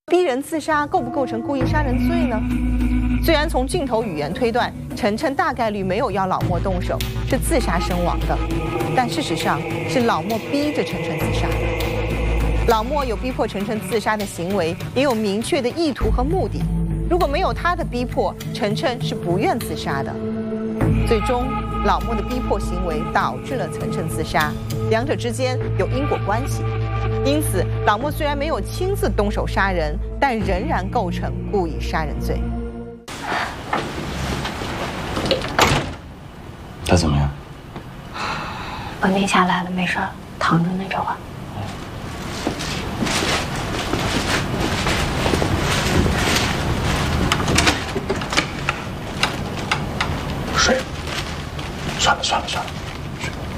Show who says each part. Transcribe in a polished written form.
Speaker 1: 逼人自杀构不构成故意杀人罪呢？虽然从镜头语言推断，晨晨大概率没有要老莫动手，是自杀身亡的，但事实上是老莫逼着晨晨自杀的。老莫有逼迫晨晨自杀的行为，也有明确的意图和目的。如果没有他的逼迫，晨晨是不愿自杀的。最终，老莫的逼迫行为导致了晨晨自杀，两者之间有因果关系。因此，老莫虽然没有亲自动手杀人，但仍然构成故意杀人罪。
Speaker 2: 他怎么样？
Speaker 3: 稳定下来了，没事儿，躺着呢，这会儿。
Speaker 2: 睡。算了，